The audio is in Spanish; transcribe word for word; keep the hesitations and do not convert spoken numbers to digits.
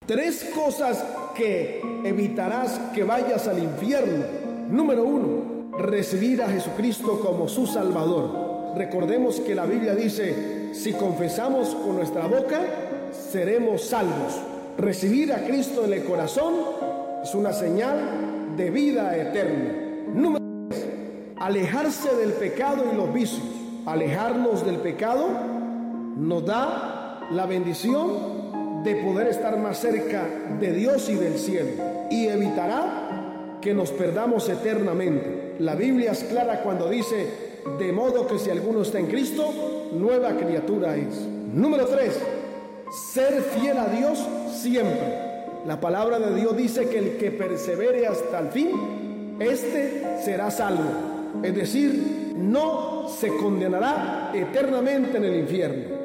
Tres cosas que evitarás que vayas al infierno. Número uno, recibir a Jesucristo como su Salvador. Recordemos que la Biblia dice, si confesamos con nuestra boca, seremos salvos. Recibir a Cristo en el corazón es una señal de vida eterna. Número tres, alejarse del pecado y los vicios. Alejarnos del pecado nos da la bendición de poder estar más cerca de Dios y del cielo, y evitará que nos perdamos eternamente. La Biblia es clara cuando dice, de modo que si alguno está en Cristo, nueva criatura es. Número tres, ser fiel a Dios siempre. La palabra de Dios dice que el que persevere hasta el fin, este será salvo. Es decir, no se condenará eternamente en el infierno.